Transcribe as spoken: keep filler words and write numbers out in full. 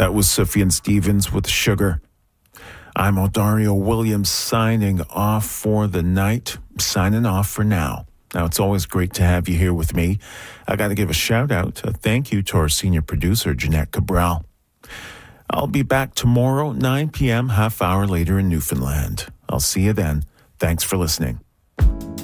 That was Sufjan Stevens with Sugar. I'm Odario Williams signing off for the night, signing off for now. Now, it's always great to have you here with me. I got to give a shout out, a thank you to our senior producer, Jeanette Cabral. I'll be back tomorrow, nine p.m., half hour later in Newfoundland. I'll see you then. Thanks for listening.